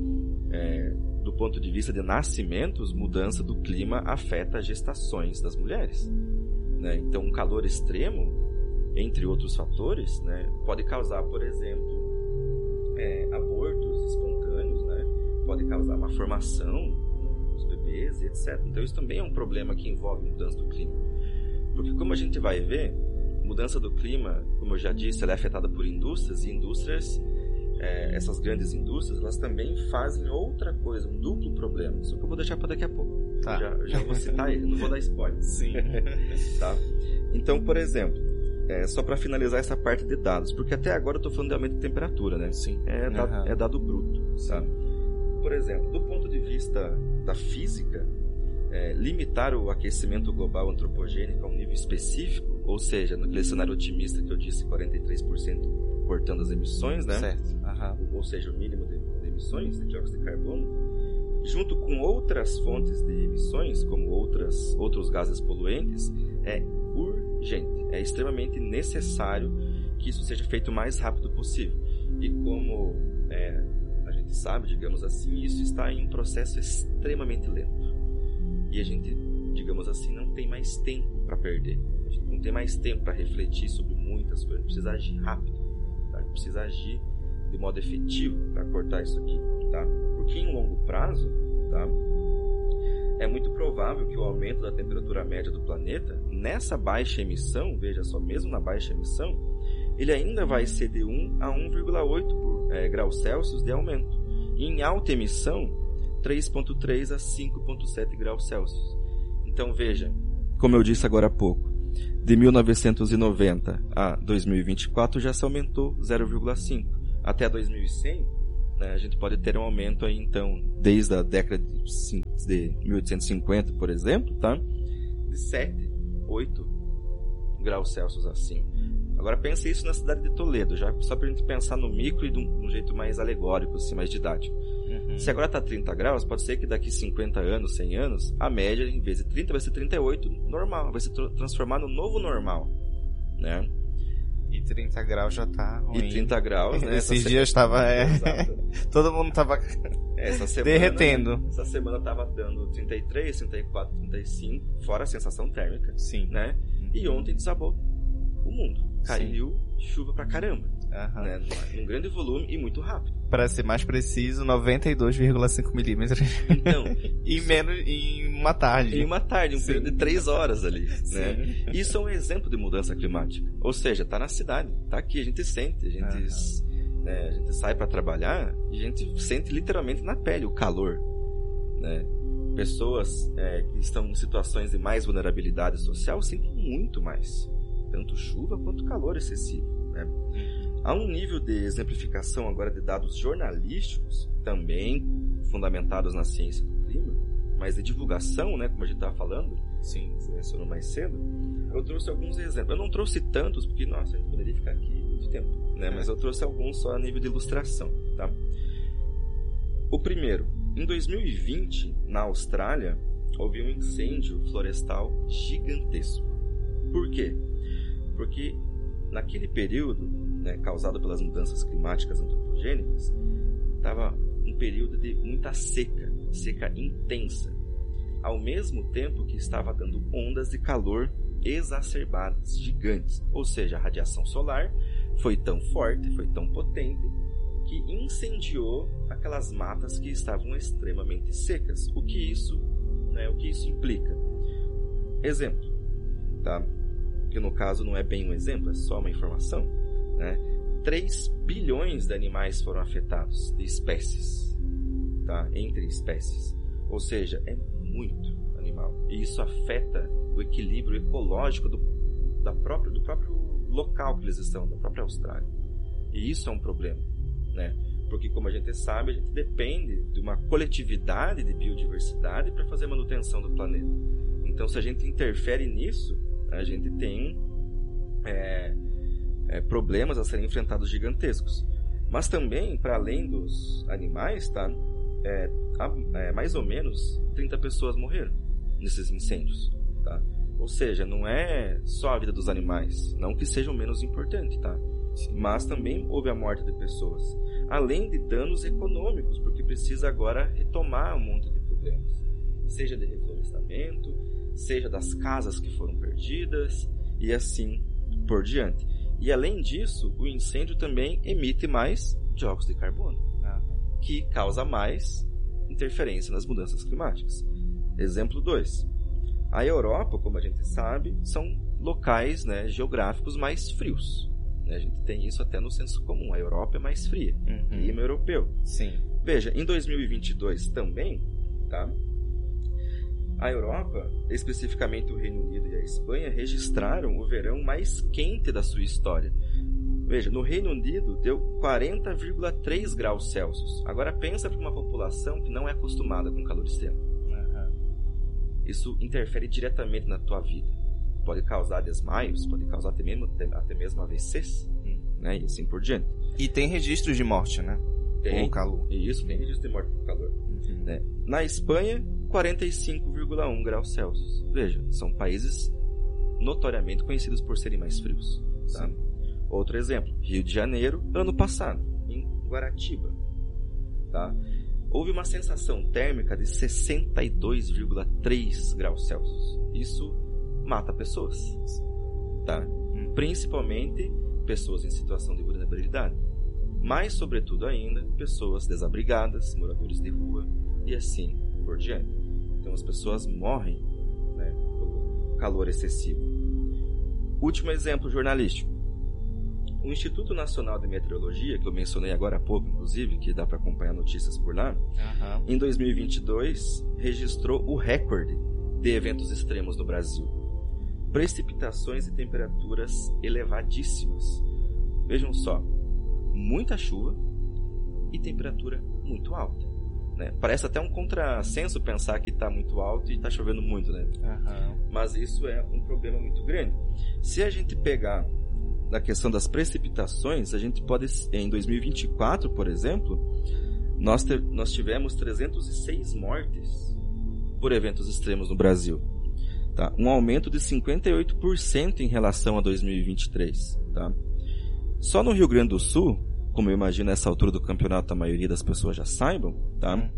do ponto de vista de nascimentos, mudança do clima afeta as gestações das mulheres, né? Então, um calor extremo, entre outros fatores, né, pode causar, por exemplo, abortos espontâneos, né? Pode causar uma formação nos bebês, etc. Então, isso também é um problema que envolve mudança do clima. Porque, como a gente vai ver, mudança do clima, como eu já disse, ela é afetada por indústrias, e indústrias, essas grandes indústrias, elas também fazem outra coisa, um duplo problema. Só que eu vou deixar para daqui a pouco. Tá. Já vou citar ele, não vou dar spoiler. Sim. Tá? Então, por exemplo, só para finalizar essa parte de dados, porque até agora eu estou falando de aumento de temperatura, né? Sim. É dado bruto. Tá? Por exemplo, do ponto de vista da física, limitar o aquecimento global antropogênico a um nível específico, ou seja, naquele cenário otimista que eu disse, 43% cortando as emissões, né? Certo. Ou seja, o mínimo de emissões de dióxido de carbono, junto com outras fontes de emissões, como outros gases poluentes, é urgente, é extremamente necessário que isso seja feito o mais rápido possível. E como a gente sabe, digamos assim, isso está em um processo extremamente lento. E a gente, digamos assim, não tem mais tempo para perder. A gente não tem mais tempo para refletir sobre muitas coisas. Precisa agir rápido, tá? Precisa agir de modo efetivo para cortar isso aqui, tá? Porque em longo prazo, tá? É muito provável que o aumento da temperatura média do planeta, nessa baixa emissão, veja só, mesmo na baixa emissão, ele ainda vai ser de 1 a 1,8 graus Celsius de aumento. E em alta emissão, 3,3 a 5,7 graus Celsius. Então veja, como eu disse agora há pouco, de 1990 a 2024 já se aumentou 0,5. Até 2100, né, a gente pode ter um aumento aí, então, desde a década de 1850, por exemplo, tá? De 7, 8 graus Celsius acima. Agora pense isso na cidade de Toledo, já só para a gente pensar no micro e de um jeito mais alegórico, assim, mais didático. Se agora está 30 graus, pode ser que daqui 50 anos, 100 anos, a média, em vez de 30, vai ser 38 normal, vai se transformar no novo normal, né? E 30 graus já tá ruim. E 30 graus, né? Esses dias estava... todo mundo estava derretendo. Essa semana estava dando 33, 34, 35, fora a sensação térmica. Sim. Né? E ontem desabou o mundo. Caiu chuva pra caramba. Né? Num grande volume e muito rápido. Para ser mais preciso, 92,5 milímetros. Então, em uma tarde. Em uma tarde, um Sim. período de 3 horas ali. Né? Isso é um exemplo de mudança climática. Ou seja, tá na cidade, tá aqui, a gente sente, a gente sai para trabalhar e a gente sente literalmente na pele o calor. Né? Pessoas que estão em situações de mais vulnerabilidade social sentem muito mais. Tanto chuva quanto calor excessivo. Né? Há um nível de exemplificação agora de dados jornalísticos, também fundamentados na ciência do clima, mas de divulgação, né, como a gente estava falando, sim, você mencionou mais cedo, eu trouxe alguns exemplos. Eu não trouxe tantos, porque, nossa, a gente poderia ficar aqui muito tempo, né? Mas eu trouxe alguns só a nível de ilustração. Tá? O primeiro, em 2020, na Austrália, houve um incêndio florestal gigantesco. Por quê? Porque naquele período, né, causado pelas mudanças climáticas antropogênicas, estava um período de muita seca intensa, ao mesmo tempo que estava dando ondas de calor exacerbadas, gigantes. Ou seja, a radiação solar foi tão forte, foi tão potente, que incendiou aquelas matas que estavam extremamente secas. O que isso implica? Exemplo, tá? Que no caso não é bem um exemplo, é só uma informação, né? 3 bilhões de animais foram afetados, de espécies, tá? Entre espécies. Ou seja, é muito animal. E isso afeta o equilíbrio ecológico do próprio local que eles estão, da própria Austrália. E isso é um problema, né? Porque, como a gente sabe, a gente depende de uma coletividade de biodiversidade para fazer a manutenção do planeta. Então, se a gente interfere nisso, a gente tem problemas a serem enfrentados gigantescos. Mas também, para além dos animais, tá? Mais ou menos 30 pessoas morreram nesses incêndios. Tá? Ou seja, não é só a vida dos animais, não que sejam menos importante, tá? Mas também houve a morte de pessoas, além de danos econômicos, porque precisa agora retomar um monte de problemas, seja de reflorestamento, seja das casas que foram perdidas e assim por diante. E além disso, o incêndio também emite mais dióxido de carbono, que causa mais interferência nas mudanças climáticas. Exemplo 2. A Europa, como a gente sabe, são locais, né, geográficos mais frios. A gente tem isso até no senso comum. A Europa é mais fria. Clima europeu. Sim. Veja, em 2022 também, tá? A Europa, especificamente o Reino Unido e a Espanha, registraram o verão mais quente da sua história. Veja, no Reino Unido deu 40,3 graus Celsius. Agora pensa para uma população que não é acostumada com calor extremo. Isso interfere diretamente na tua vida. Pode causar desmaios, pode causar até mesmo AVCs, né? E assim por diante. E tem registros de morte, né? Tem. Por calor. Isso, tem registro de morte por calor. Né? Na Espanha, 45,1 graus Celsius. Veja, são países notoriamente conhecidos por serem mais frios. Tá? Outro exemplo, Rio de Janeiro, ano passado, em Guaratiba. Tá? Houve uma sensação térmica de 62,3 graus Celsius. Isso mata pessoas. Tá? Principalmente pessoas em situação de vulnerabilidade. Mas, sobretudo ainda, pessoas desabrigadas, moradores de rua e assim por diante. Então as pessoas morrem, né, pelo calor excessivo. Último exemplo jornalístico. O Instituto Nacional de Meteorologia, que eu mencionei agora há pouco, inclusive, que dá para acompanhar notícias por lá, em 2022 registrou o recorde de eventos extremos no Brasil. Precipitações e temperaturas elevadíssimas. Vejam só, muita chuva e temperatura muito alta. Né? Parece até um contrassenso pensar que está muito alto e está chovendo muito, né? Mas isso é um problema muito grande. Se a gente pegar na questão das precipitações, a gente pode, em 2024, por exemplo, nós tivemos 306 mortes por eventos extremos no Brasil. Tá? Um aumento de 58% em relação a 2023. Tá? Só no Rio Grande do Sul, como eu imagino nessa altura do campeonato a maioria das pessoas já saibam, tá?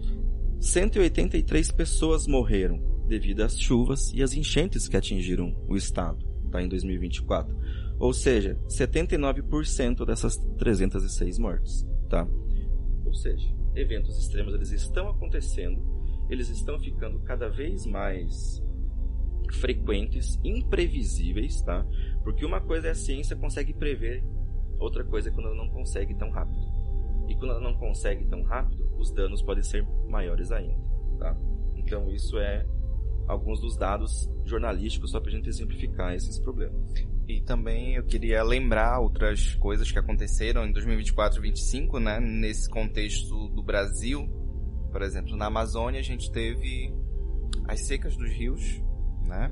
183 pessoas morreram devido às chuvas e às enchentes que atingiram o estado, tá? Em 2024. Ou seja, 79% dessas 306 mortes. Tá? Ou seja, eventos extremos eles estão acontecendo, eles estão ficando cada vez mais frequentes, imprevisíveis, tá? Porque uma coisa é a ciência consegue prever, outra coisa é quando ela não consegue tão rápido. E quando ela não consegue tão rápido, os danos podem ser maiores ainda, tá? Então isso é alguns dos dados jornalísticos só para a gente exemplificar esses problemas. E também eu queria lembrar outras coisas que aconteceram em 2024 e 2025, né? Nesse contexto do Brasil. Por exemplo, na Amazônia a gente teve as secas dos rios, né?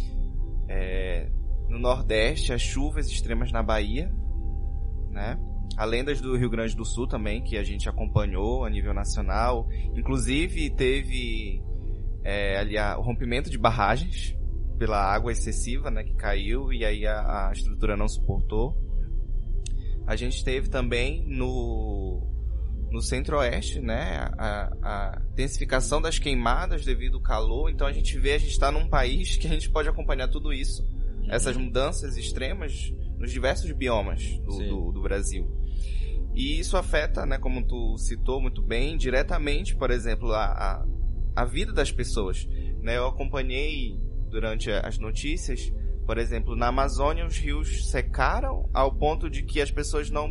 No Nordeste, as chuvas extremas na Bahia, né? Além das do Rio Grande do Sul também, que a gente acompanhou a nível nacional. Inclusive teve ali o rompimento de barragens pela água excessiva, né, que caiu e aí a estrutura não suportou. A gente teve também no centro-oeste, né, a intensificação das queimadas devido ao calor. Então a gente está num país que a gente pode acompanhar tudo isso, essas mudanças extremas nos diversos biomas do Brasil. E isso afeta, né, como tu citou muito bem, diretamente, por exemplo, a vida das pessoas. Né, eu acompanhei durante as notícias, por exemplo, na Amazônia os rios secaram ao ponto de que as pessoas não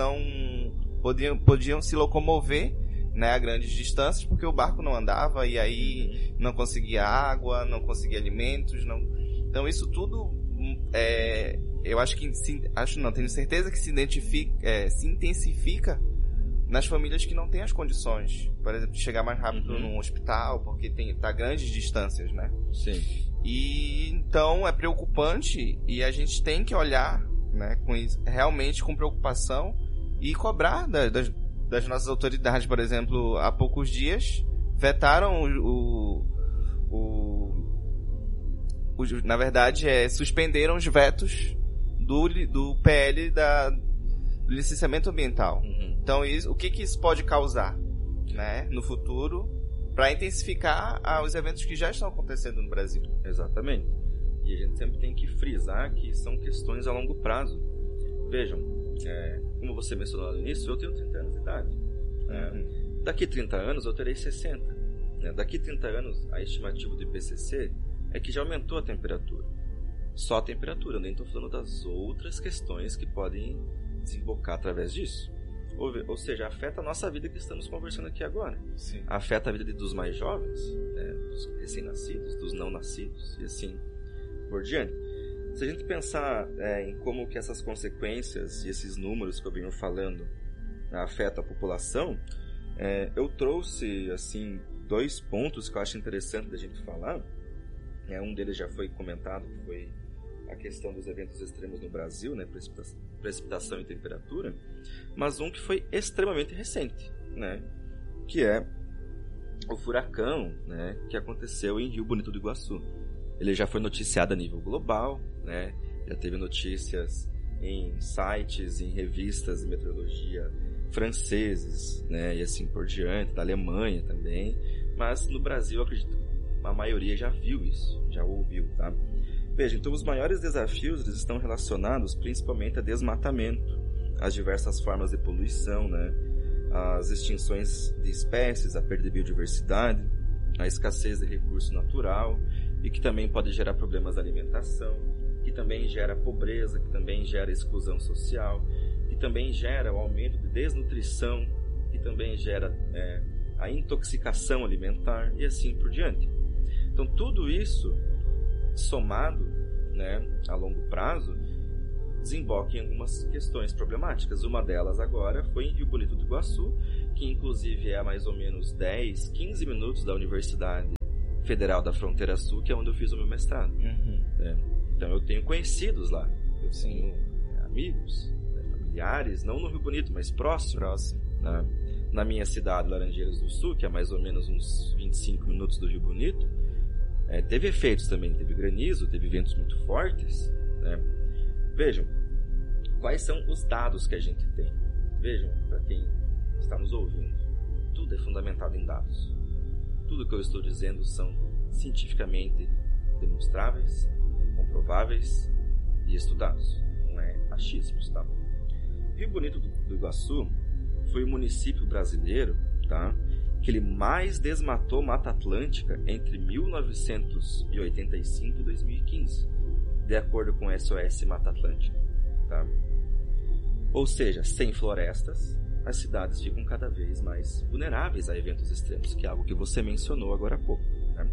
podiam se locomover, né, a grandes distâncias porque o barco não andava e aí não conseguia água, não conseguia alimentos. Então isso tudo eu acho que tenho certeza que se intensifica nas famílias que não têm as condições, por exemplo, de chegar mais rápido num hospital, porque tá grandes distâncias, né? Sim. E então é preocupante e a gente tem que olhar, né, com isso, realmente com preocupação e cobrar das nossas autoridades. Por exemplo, há poucos dias vetaram na verdade, suspenderam os vetos do PL do licenciamento ambiental. Então, o que isso pode causar, né, no futuro, para intensificar os eventos que já estão acontecendo no Brasil? Exatamente. E a gente sempre tem que frisar que são questões a longo prazo. Vejam, como você mencionou no início, eu tenho 30 anos de idade. Daqui 30 anos eu terei 60. Daqui 30 anos, a estimativa do IPCC é que já aumentou a temperatura. Só a temperatura, eu nem estou falando das outras questões que podem desembocar através disso. Ou seja, afeta a nossa vida que estamos conversando aqui agora. Sim. Afeta a vida dos mais jovens, dos recém-nascidos, dos não nascidos, e assim por diante. Se a gente pensar em como que essas consequências e esses números que eu venho falando afetam a população, eu trouxe assim 2 pontos que eu acho interessante da gente falar. Um deles já foi comentado, que foi a questão dos eventos extremos no Brasil, né, precipitação e temperatura, mas um que foi extremamente recente, né, que é o furacão, né, que aconteceu em Rio Bonito do Iguaçu. Ele já foi noticiado a nível global, né, já teve notícias em sites, em revistas de meteorologia franceses, né, e assim por diante, da Alemanha também, mas no Brasil eu acredito que a maioria já viu isso, já ouviu, tá? Veja, então os maiores desafios eles estão relacionados principalmente a desmatamento, as diversas formas de poluição, né, as extinções de espécies, a perda de biodiversidade, a escassez de recurso natural, e que também pode gerar problemas de alimentação, que também gera pobreza, que também gera exclusão social, que também gera o aumento de desnutrição, que também gera a intoxicação alimentar e assim por diante. Então tudo isso somado, né, a longo prazo, desemboca em algumas questões problemáticas. Uma delas agora foi em Rio Bonito do Iguaçu, que inclusive é a mais ou menos 10, 15 minutos da Universidade Federal da Fronteira Sul, que é onde eu fiz o meu mestrado. Então eu tenho conhecidos lá, eu tenho amigos, familiares, não no Rio Bonito, mas próximo. Né? Na minha cidade, Laranjeiras do Sul, que é mais ou menos uns 25 minutos do Rio Bonito, teve efeitos também, teve granizo, teve ventos muito fortes, né? Vejam, quais são os dados que a gente tem? Vejam, para quem está nos ouvindo, tudo é fundamentado em dados. Tudo que eu estou dizendo são cientificamente demonstráveis, comprováveis e estudados. Não é achismos, tá? Rio Bonito do Iguaçu foi o município brasileiro, tá, que ele mais desmatou Mata Atlântica entre 1985 e 2015, de acordo com o SOS Mata Atlântica, tá? Ou seja, sem florestas, as cidades ficam cada vez mais vulneráveis a eventos extremos, que é algo que você mencionou agora há pouco, né?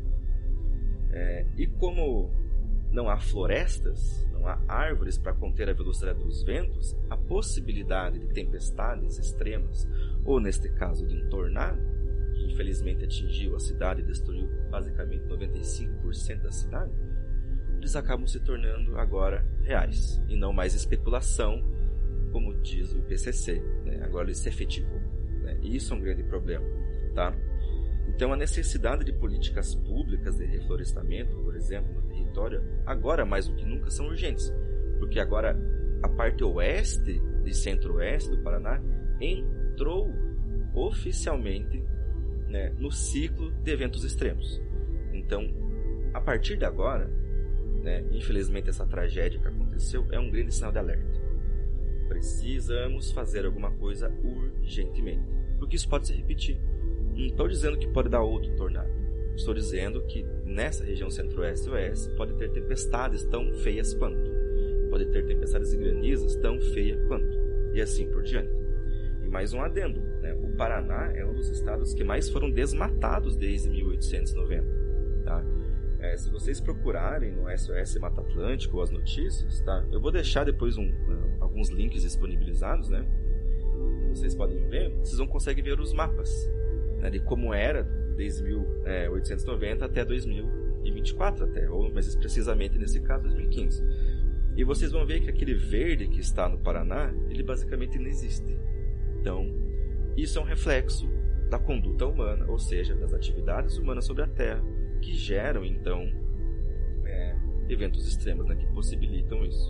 E como não há florestas, não há árvores para conter a velocidade dos ventos, a possibilidade de tempestades extremas, ou neste caso de um tornado, que infelizmente atingiu a cidade e destruiu basicamente 95% da cidade, eles acabam se tornando agora reais, e não mais especulação, como diz o IPCC, né? Agora ele se efetivou, né? E isso é um grande problema, tá? Então a necessidade de políticas públicas de reflorestamento, por exemplo, no território, agora mais do que nunca são urgentes, porque agora a parte oeste e centro-oeste do Paraná entrou oficialmente, né, no ciclo de eventos extremos. Então, a partir de agora, né, infelizmente essa tragédia que aconteceu é um grande sinal de alerta. Precisamos fazer alguma coisa urgentemente, porque isso pode se repetir. Não estou dizendo que pode dar outro tornado. Estou dizendo que nessa região centro-oeste e oeste pode ter tempestades tão feias quanto. Pode ter tempestades e granizas tão feias quanto. E assim por diante. E mais um adendo, né? O Paraná é um dos estados que mais foram desmatados desde 1890. Tá? Se vocês procurarem no SOS Mata Atlântica ou as notícias, tá? Eu vou deixar depois alguns links disponibilizados, né? Vocês podem ver, vocês vão conseguir ver os mapas, né, de como era desde 1890 até 2024, até, ou mais precisamente nesse caso 2015. E vocês vão ver que aquele verde que está no Paraná, ele basicamente não existe. Então, isso é um reflexo da conduta humana, ou seja, das atividades humanas sobre a Terra, que geram então eventos extremos, né, que possibilitam isso.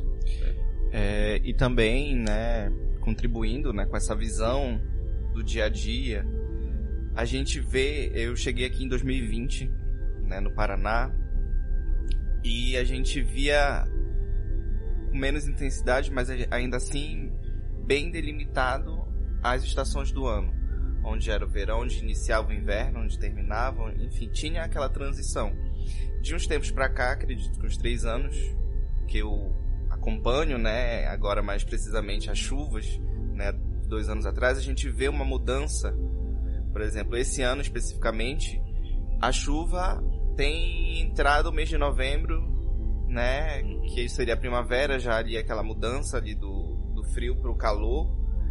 E também, né, contribuindo, né, com essa visão do dia a dia, a gente vê, eu cheguei aqui em 2020, né, no Paraná, e a gente via com menos intensidade, mas ainda assim bem delimitado as estações do ano, onde era o verão, onde iniciava o inverno, onde terminava, enfim, tinha aquela transição. De uns tempos para cá, acredito que uns 3 anos que eu acompanho, né, agora mais precisamente as chuvas, né, 2 anos atrás, a gente vê uma mudança. Por exemplo, esse ano especificamente, a chuva tem entrado o mês de novembro, né, que seria a primavera, já ali aquela mudança ali do frio para o calor.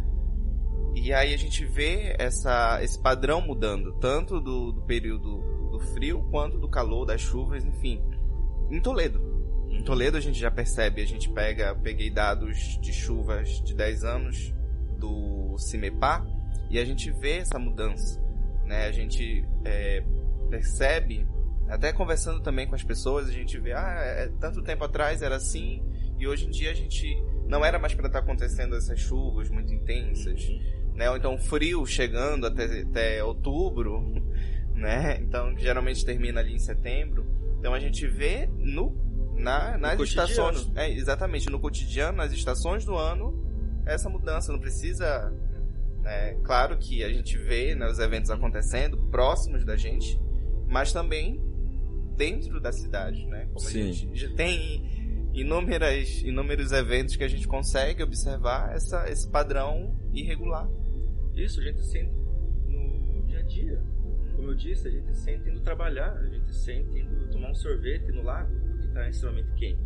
E aí a gente vê esse padrão mudando, tanto do período do frio quanto do calor, das chuvas, enfim. Em Toledo a gente já percebe, a gente peguei dados de chuvas de 10 anos do CIMEPAR e a gente vê essa mudança, né? A gente percebe, até conversando também com as pessoas, a gente vê, tanto tempo atrás era assim e hoje em dia a gente não era mais para estar acontecendo essas chuvas muito intensas, né? Ou então frio chegando até outubro, né? Então geralmente termina ali em setembro. Então a gente vê nas estações, exatamente, no cotidiano, nas estações do ano, essa mudança. Não precisa, claro que a gente vê, né, os eventos acontecendo próximos da gente, mas também dentro da cidade, né? Como Sim. A gente já tem inúmeros eventos que a gente consegue observar esse padrão irregular. Isso a gente sente no dia a dia. Como eu disse, a gente sente indo trabalhar, a gente sente indo tomar um sorvete no lago, porque está extremamente quente.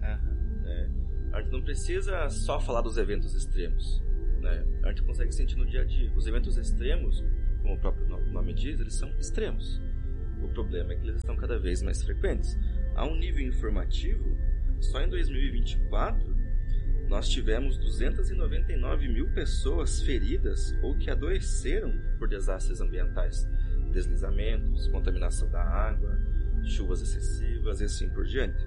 A gente não precisa só falar dos eventos extremos, né? A gente consegue sentir no dia a dia. Os eventos extremos, como o próprio nome diz, eles são extremos. O problema é que eles estão cada vez mais frequentes. A um nível informativo, só em 2024, nós tivemos 299 mil pessoas feridas ou que adoeceram por desastres ambientais. Deslizamentos, contaminação da água, chuvas excessivas e assim por diante.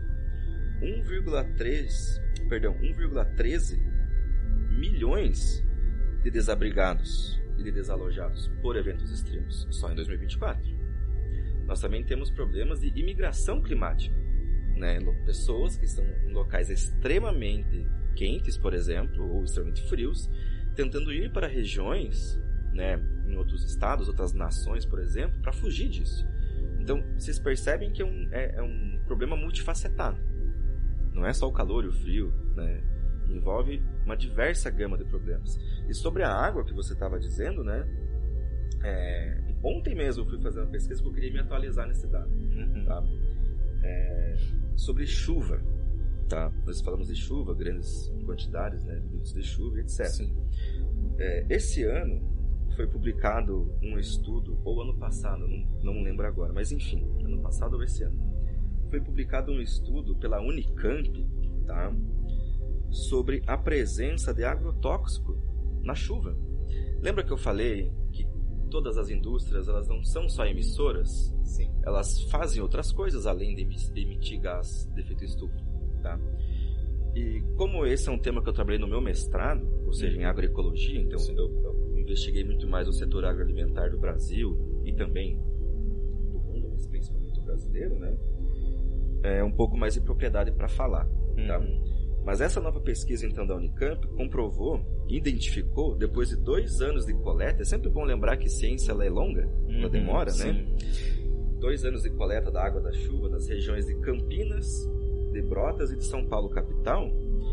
1,13 milhões de desabrigados e de desalojados por eventos extremos, só em 2024. Nós também temos problemas de imigração climática, né? Pessoas que estão em locais extremamente quentes, por exemplo, ou extremamente frios, tentando ir para regiões, né, em outros estados, outras nações, por exemplo, para fugir disso. Então, vocês percebem que é um problema multifacetado. Não é só o calor e o frio, né? Envolve uma diversa gama de problemas. E sobre a água que você estava dizendo, né? Ontem mesmo eu fui fazer uma pesquisa porque eu queria me atualizar nesse dado. Tá? Sobre chuva, tá? Nós falamos de chuva, grandes quantidades, né? Minutos de chuva, etc. Esse ano foi publicado um estudo, ou ano passado, não lembro agora, mas enfim, ano passado ou esse ano, foi publicado um estudo pela Unicamp, tá? Sobre a presença de agrotóxico na chuva. Lembra que eu falei que todas as indústrias, elas não são só emissoras? Sim. Elas fazem outras coisas além de emitir gás de efeito estufa, tá? E como esse é um tema que eu trabalhei no meu mestrado, ou seja, em agroecologia, então eu investiguei muito mais o setor agroalimentar do Brasil e também do mundo, mas principalmente o brasileiro, né? Um pouco mais de propriedade para falar, tá? Mas essa nova pesquisa, então, da Unicamp comprovou, identificou, depois de 2 anos de coleta, é sempre bom lembrar que ciência ela é longa, ela demora, né? 2 anos de coleta da água da chuva nas regiões de Campinas, de Brotas e de São Paulo capital,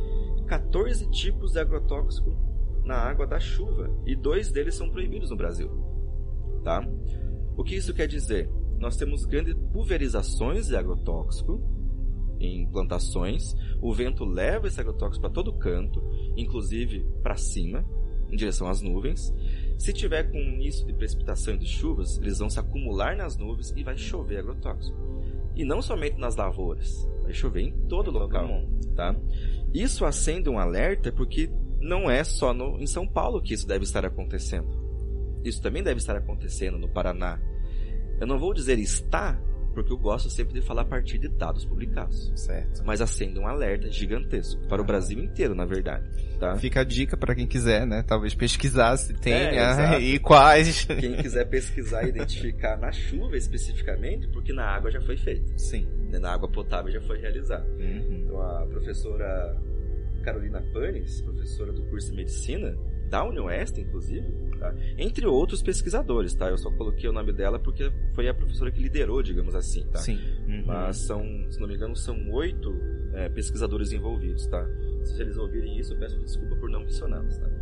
14 tipos de agrotóxico na água da chuva, e 2 deles são proibidos no Brasil, tá? O que isso quer dizer? Nós temos grandes pulverizações de agrotóxico em plantações, o vento leva esse agrotóxico para todo canto, inclusive para cima, em direção às nuvens. Se tiver com início de precipitação e de chuvas, eles vão se acumular nas nuvens e vai chover agrotóxico. E não somente nas lavouras, vai chover em todo local, tá? Isso acende um alerta porque não é só em São Paulo que isso deve estar acontecendo. Isso também deve estar acontecendo no Paraná. Eu não vou dizer está, Porque eu gosto sempre de falar a partir de dados publicados. Certo. Mas acende um alerta gigantesco. Para o Brasil inteiro, na verdade. Tá? Fica a dica para quem quiser, né? Talvez pesquisar se tenha exato. e quais. Quem quiser pesquisar e identificar na chuva especificamente, porque na água já foi feito. Sim. Na água potável já foi realizado. Então a professora Carolina Panes, professora do curso de medicina, da Unioeste, inclusive, tá? Entre outros pesquisadores, tá? Eu só coloquei o nome dela porque foi a professora que liderou, digamos assim, tá? Sim. Mas são, se não me engano, são 8 pesquisadores envolvidos, tá? Se eles ouvirem isso, eu peço desculpa por não mencioná-los, tá?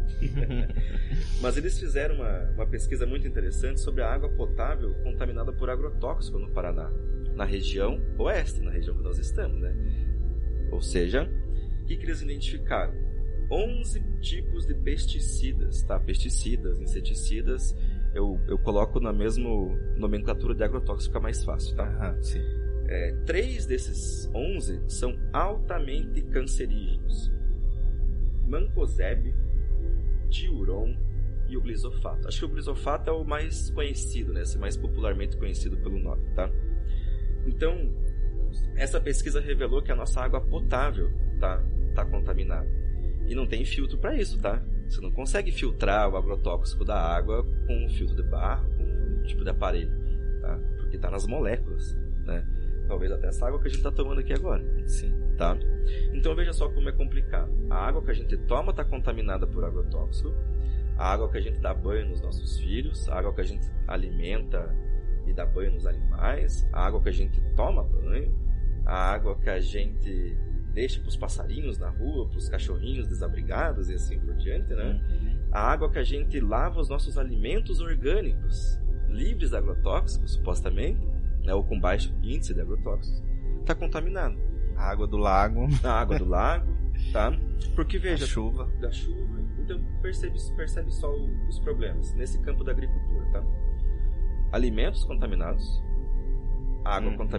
Mas eles fizeram uma pesquisa muito interessante sobre a água potável contaminada por agrotóxico no Paraná, na região oeste, na região que nós estamos, né? Ou seja, o que eles identificaram? 11 tipos de pesticidas, tá? Pesticidas, inseticidas, eu coloco na mesma nomenclatura de agrotóxico, fica mais fácil, tá? Sim. 3 desses 11 são altamente cancerígenos. Mancozeb, diuron e o glisofato. Acho que o glisofato é o mais conhecido, né? Esse mais popularmente conhecido pelo nome, tá? Então, essa pesquisa revelou que a nossa água potável tá contaminada. E não tem filtro para isso, tá? Você não consegue filtrar o agrotóxico da água com um filtro de barro, com um tipo de aparelho, tá? Porque tá nas moléculas, né? Talvez até essa água que a gente tá tomando aqui agora. Sim. Tá? Então veja só como é complicado. A água que a gente toma tá contaminada por agrotóxico. A água que a gente dá banho nos nossos filhos, a água que a gente alimenta e dá banho nos animais, a água que a gente toma banho, a água que a gente deixa para os passarinhos na rua, para os cachorrinhos desabrigados e assim por diante, né? A água que a gente lava os nossos alimentos orgânicos, livres de agrotóxicos, supostamente, né, ou com baixo índice de agrotóxicos, está contaminada. A água do lago. A água do lago, tá? Porque veja, Da chuva. Então percebe só os problemas nesse campo da agricultura, tá? Alimentos contaminados, água contaminada,